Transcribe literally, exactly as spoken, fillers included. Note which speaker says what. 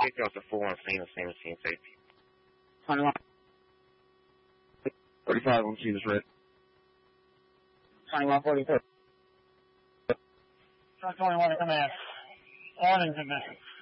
Speaker 1: Pick up the four on scene of seventeen safety.
Speaker 2: twenty-one.
Speaker 3: thirty-five on scene is red.
Speaker 2: twenty-one forty-two.
Speaker 4: twenty-one to command. Warning conditions.